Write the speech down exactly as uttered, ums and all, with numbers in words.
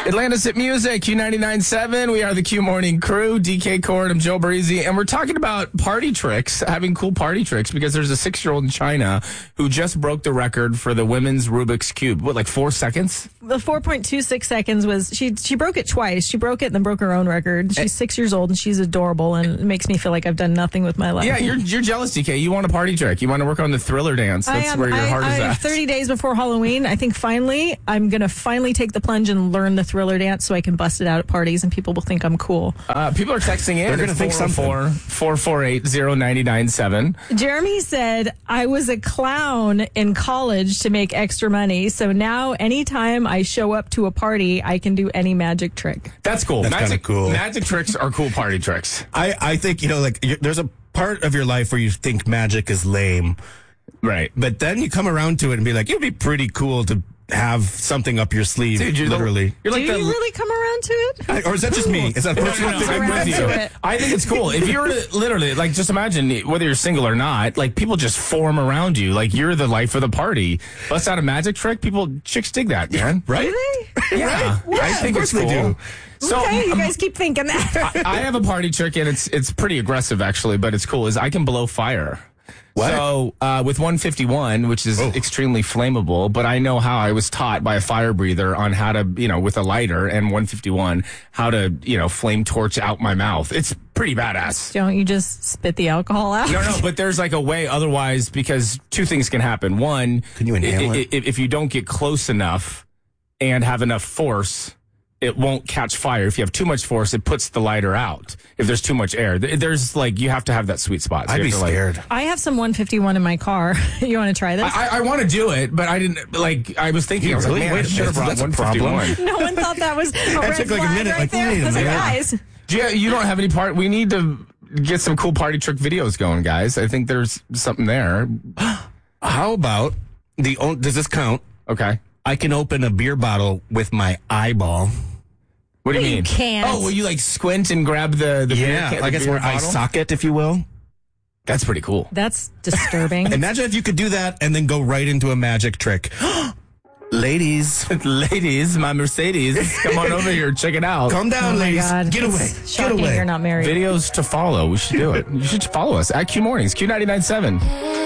Atlanta's Hit Music, Q ninety-nine point seven. We are the Q Morning Crew. D K Cord, I'm Joe Barresi, and we're talking about party tricks, having cool party tricks, because there's a six-year-old in China who just broke the record for the women's Rubik's Cube. What, like four seconds? The four point two six seconds was, she she broke it twice. She broke it and then broke her own record. She's six years old, and she's adorable, and it makes me feel like I've done nothing with my life. Yeah, you're you're jealous, D K. You want a party trick. You want to work on the Thriller dance. That's I am, where your I, heart I, is at. thirty days before Halloween, I think finally, I'm going to finally take the plunge and learn the Thriller dance so I can bust it out at parties and people will think I'm cool. Uh, people are texting in. They're going to think something. four four eight, zero nine nine seven. Jeremy said, I was a clown in college to make extra money, so now anytime I show up to a party, I can do any magic trick. That's cool. That's magic, kinda cool. Magic tricks are cool party tricks. I, I think, you know, like, you- there's a part of your life where you think magic is lame. Right. But then you come around to it and be like, it'd be pretty cool to have something up your sleeve, Dude, you're literally. The, you're like do the, you really come around to it? I- or is that just me? Is that No, no, personal? no, Comes I'm around with to you. it. I think it's cool. If you were to, literally, like, just imagine whether you're single or not, like, people just form around you. Like, you're the life of the party. Bust out a magic trick, people, chicks dig that, man. Right? Do they? Yeah. What? I think Of it's course cool. they do. So, okay, you um, guys keep thinking that. I, I have a party trick, and it's it's pretty aggressive, actually, but it's cool, is I can blow fire. What? So, uh, with one fifty-one, which is Oh. extremely flammable, but I know how. I was taught by a fire breather on how to, you know, with a lighter and one fifty-one, how to, you know, flame torch out my mouth. It's pretty badass. Don't you just spit the alcohol out? No, no, but there's like a way otherwise, because two things can happen. One, Can you inhale i- it? i- if you don't get close enough and have enough force, it won't catch fire. If you have too much force, it puts the lighter out. If there's too much air, Th- there's like, you have to have that sweet spot. So I'd you be have to, like- scared. I have some one fifty-one in my car. You want to try this? I, I want to do it, but I didn't, like, I was thinking, I was really? like, man, Wait I a should have minute, brought that's a problem. one fifty-one. No one thought that was a red took like a flag minute, right like, there. wait a I was like, minute. guys, Do you, you don't have any part, we need to get some cool party trick videos going, guys. I think there's something there. How about the, o- does this count? Okay. I can open a beer bottle with my eyeball. What do you You mean? can't. Oh, will you like squint and grab the, the beer Yeah, can- I the guess beer where eye bottle? socket, if you will. That's pretty cool. that's disturbing. Imagine if you could do that and then go right into a magic trick. Ladies, Ladies, my Mercedes, come on over here, check it out. calm down, Oh my ladies. God. Get It's away. Get shocking away. you're not married. Videos to follow. We should do it. You should follow us at Q Mornings, Q ninety-nine point seven.